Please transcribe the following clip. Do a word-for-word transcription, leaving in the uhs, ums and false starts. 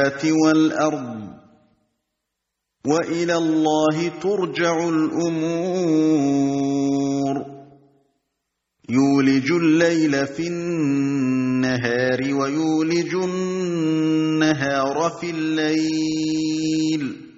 وَالْأَرْضِ وَإِلَى اللَّهِ تُرْجَعُ الْأُمُورُ يُولِجُ اللَّيْلَ فِي النَّهَارِ وَيُولِجُ النَّهَارَ فِي اللَّيْلِ